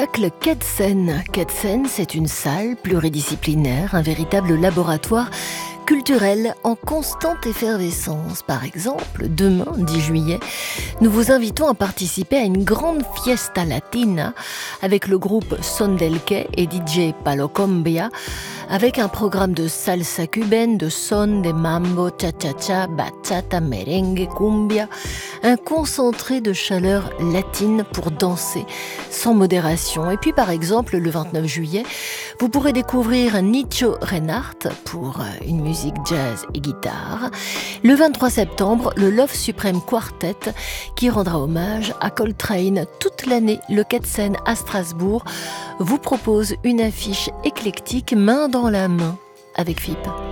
Le Quai-de-Seine. Quai-de-Seine, c'est une salle pluridisciplinaire, un véritable laboratoire culturel en constante effervescence. Par exemple, demain, 10 juillet, nous vous invitons à participer à une grande fiesta latina avec le groupe Son del Quai et DJ Palocombia, avec un programme de salsa cubaine, de son, de mambo, cha-cha-cha, bachata, merengue, cumbia, un concentré de chaleur latine pour danser sans modération. Et puis par exemple, le 29 juillet, vous pourrez découvrir Nicho Reinhardt pour une musique jazz et guitare. Le 23 septembre, le Love Supreme Quartet qui rendra hommage à Coltrane toute l'année. Le Quai-de-Seine à Strasbourg vous propose une affiche éclectique main dans la main avec FIP.